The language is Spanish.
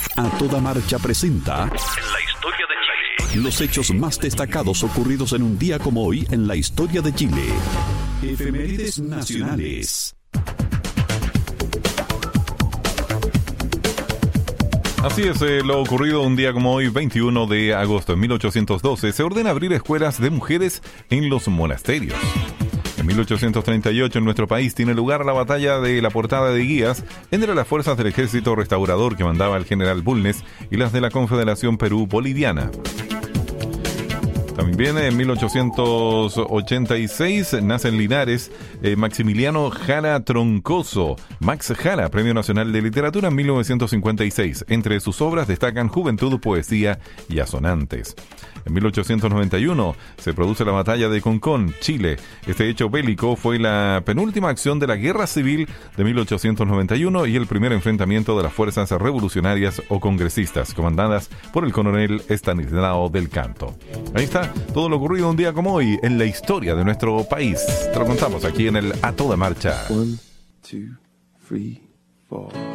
A Toda Marcha presenta La historia de Chile. los hechos más destacados ocurridos en un día como hoy en la historia de Chile. Efemérides nacionales. Así es, lo ocurrido un día como hoy, 21 de agosto de 1812, se ordena abrir escuelas de mujeres en los monasterios. En 1838 en nuestro país tiene lugar la batalla de la Portada de Guías entre las fuerzas del ejército restaurador que mandaba el general Bulnes y las de la Confederación Perú-Boliviana. También en 1886 nace en Linares Maximiliano Jara Troncoso, Max Jara, Premio Nacional de Literatura en 1956. Entre sus obras destacan Juventud, Poesía y Asonantes. En 1891 se produce la batalla de Concón, Chile. Este hecho bélico fue la penúltima acción de la Guerra Civil de 1891 y el primer enfrentamiento de las fuerzas revolucionarias o congresistas, comandadas por el coronel Estanislao del Canto. Ahí está todo lo ocurrido un día como hoy en la historia de nuestro país. Te lo contamos aquí en el A Toda Marcha. 1, 2, 3, 4.